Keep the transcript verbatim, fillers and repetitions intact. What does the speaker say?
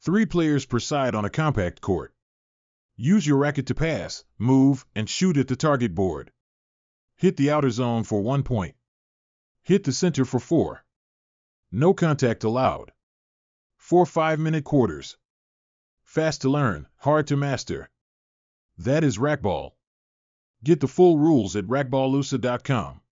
Three players per side on a compact court. Use your racket to pass, move, and shoot at the target board. Hit the outer zone for one point. Hit the center for four. No contact allowed. Four five-minute quarters. Fast to learn, hard to master. That is racquetball. Get the full rules at racquetballusa dot com.